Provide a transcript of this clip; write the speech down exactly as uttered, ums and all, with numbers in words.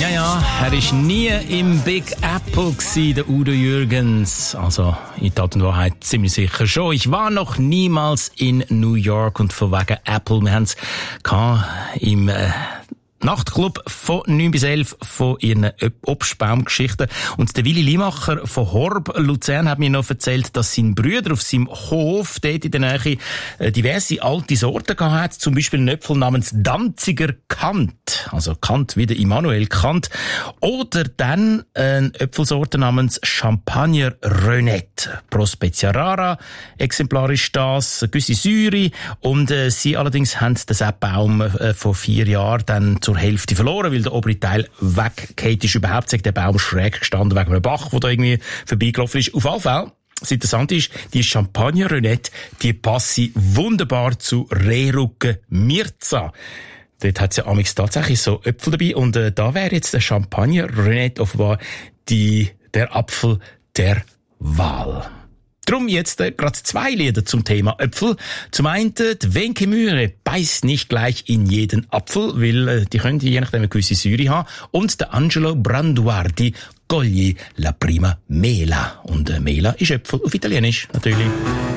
Ja, ja, er war nie im Big Apple gewesen, der Udo Jürgens. Also, in Tat und Wahrheit ziemlich sicher schon. Ich war noch niemals in New York und von wegen Apple. Wir haben es im äh, Nachtclub von neun bis elf von ihren Obstbaumgeschichten. Und der Willi Limacher von Horb Luzern hat mir noch erzählt, dass sein Bruder auf seinem Hof dort in der Nähe diverse alte Sorten gehabt hat. Zum Beispiel einen Äpfel namens Danziger Kant. Also Kant wie der Immanuel Kant. Oder dann eine Äpfelsorte namens Champagner Renette. Prospezia rara, exemplarisch das, eine gewisse Säure. Und äh, sie allerdings haben den Baum äh, vor vier Jahren dann zur Hälfte verloren, weil der obere Teil weggeht ist. Überhaupt sagt der Baum schräg gestanden wegen einem Bach, der da irgendwie vorbeigelaufen ist. Auf alle Fälle, das Interessante ist, die Champagner Renette, die passen wunderbar zu Rehrucken Mirza. Dort hat es ja amigs tatsächlich so Äpfel dabei. Und äh, da wäre jetzt der Champagner Renette offenbar die, der Apfel der Wahl. Drum jetzt äh, gerade zwei Lieder zum Thema Äpfel. Zum einen, die Wenke Mühre beißt nicht gleich in jeden Apfel, weil äh, die können je nachdem eine gewisse Säure haben. Und der Angelo Branduardi, Cogli la prima mela. Und äh, Mela ist Äpfel auf Italienisch, natürlich.